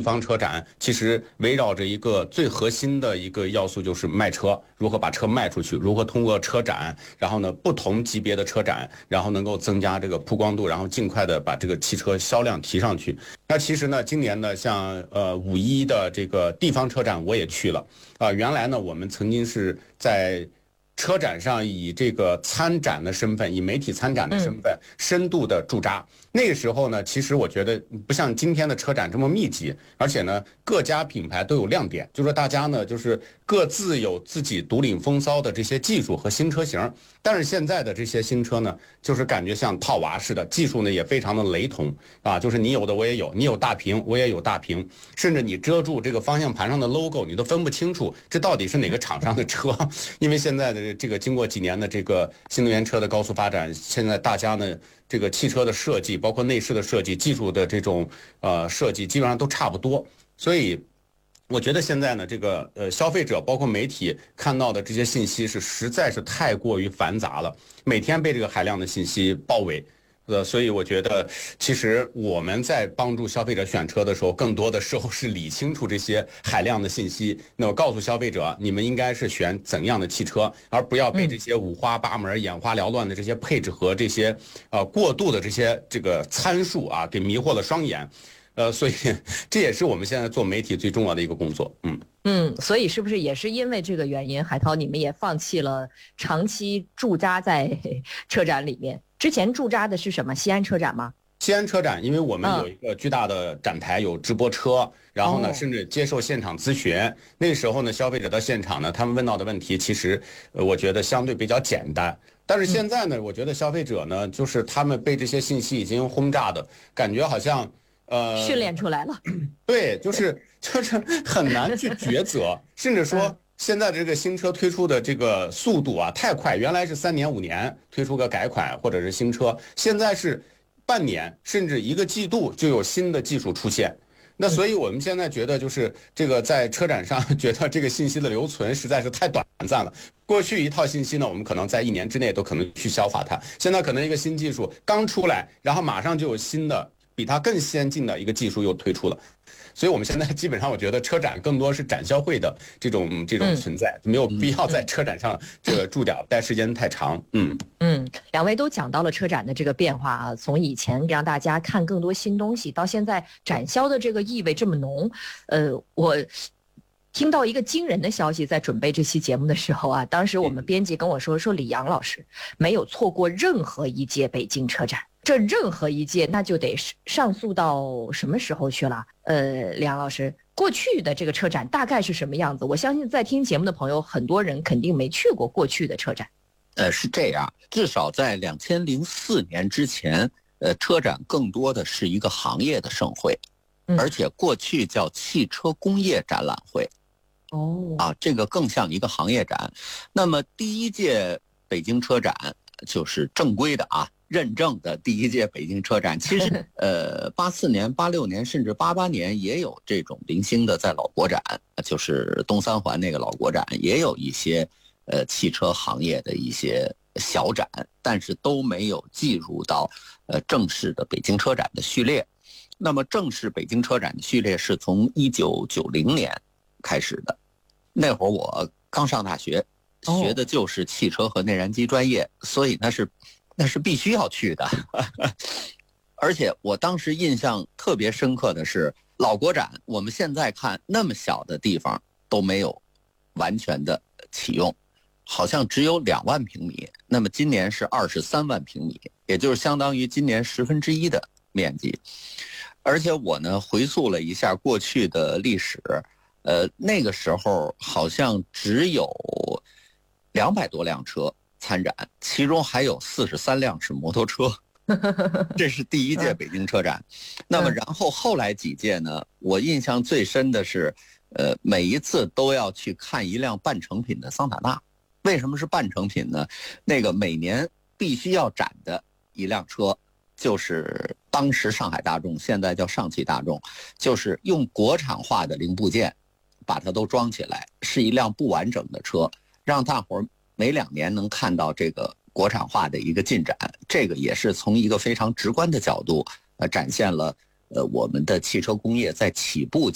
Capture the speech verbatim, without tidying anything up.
方车展，其实围绕着一个最核心的一个要素，就是卖车，如何把车卖出去，如何通过车展，然后呢不同级别的车展，然后能够增加这个曝光度，然后尽快的把这个汽车销量提上去。那其实呢，今年呢，像呃五一的这个地方车展我也去了啊、呃。原来呢，我们曾经是在车展上以这个参展的身份，以媒体参展的身份，深度的驻扎。那个时候呢，其实我觉得不像今天的车展这么密集，而且呢，各家品牌都有亮点，就是说大家呢，就是各自有自己独领风骚的这些技术和新车型。但是现在的这些新车呢，就是感觉像套娃似的，技术呢也非常的雷同啊，就是你有的我也有，你有大屏我也有大屏，甚至你遮住这个方向盘上的 logo， 你都分不清楚这到底是哪个厂商的车。因为现在的这个经过几年的这个新能源车的高速发展，现在大家呢这个汽车的设计，包括内饰的设计、技术的这种呃设计，基本上都差不多。所以我觉得现在呢，这个呃消费者包括媒体看到的这些信息是实在是太过于繁杂了，每天被这个海量的信息包围。呃，所以我觉得，其实我们在帮助消费者选车的时候，更多的时候是理清楚这些海量的信息，那么告诉消费者，你们应该是选怎样的汽车，而不要被这些五花八门、眼花缭乱的这些配置和这些呃过度的这些这个参数啊，给迷惑了双眼。呃，所以这也是我们现在做媒体最重要的一个工作。嗯嗯，所以是不是也是因为这个原因，海涛你们也放弃了长期驻扎在车展里面？之前驻扎的是什么？西安车展吗？ 西安车展，因为我们有一个巨大的展台，有直播车，然后呢，甚至接受现场咨询。那时候呢，消费者到现场呢，他们问到的问题，其实呃，我觉得相对比较简单。但是现在呢，我觉得消费者呢，就是他们被这些信息已经轰炸的感觉，好像呃训练出来了。 对，就是就是很难去抉择，甚至说。现在这个新车推出的这个速度啊太快，原来是三年五年推出个改款或者是新车，现在是半年甚至一个季度就有新的技术出现。那所以我们现在觉得就是这个在车展上觉得这个信息的留存实在是太短暂了。过去一套信息呢，我们可能在一年之内都可能去消化它，现在可能一个新技术刚出来，然后马上就有新的比它更先进的一个技术又推出了。所以我们现在基本上，我觉得车展更多是展销会的这种这种存在，没有必要在车展上这个驻点待时间太长。嗯嗯，两位都讲到了车展的这个变化啊，从以前让大家看更多新东西，到现在展销的这个意味这么浓。呃，我听到一个惊人的消息，在准备这期节目的时候啊，当时我们编辑跟我说，说李阳老师没有错过任何一届北京车展。这任何一届那就得上溯到什么时候去了？呃，李阳老师，过去的这个车展大概是什么样子？我相信在听节目的朋友，很多人肯定没去过过去的车展。 呃，是这样，至少在两千零四年之前，呃，车展更多的是一个行业的盛会， 嗯、 而且过去叫汽车工业展览会。 哦， 啊，这个更像一个行业展。那么第一届北京车展就是正规的啊。认证的第一届北京车展，其实呃，八四年、八六年甚至八八年也有这种零星的在老国展，就是东三环那个老国展，也有一些呃汽车行业的一些小展，但是都没有计入到呃正式的北京车展的序列。那么正式北京车展的序列是从一九九零年开始的，那会儿我刚上大学，学的就是汽车和内燃机专业，所以那是。那是必须要去的，而且我当时印象特别深刻的是，老国展我们现在看那么小的地方都没有完全的启用，好像只有两万平米，那么今年是二十三万平米，也就是相当于今年十分之一的面积。而且我呢回溯了一下过去的历史，呃，那个时候好像只有两百多辆车。参展，其中还有四十三辆是摩托车，这是第一届北京车展。那么然后后来几届呢，我印象最深的是，呃，每一次都要去看一辆半成品的桑塔纳。为什么是半成品呢？那个每年必须要展的一辆车，就是当时上海大众，现在叫上汽大众，就是用国产化的零部件把它都装起来，是一辆不完整的车，让大伙儿每两年能看到这个国产化的一个进展，这个也是从一个非常直观的角度，呃，展现了呃我们的汽车工业在起步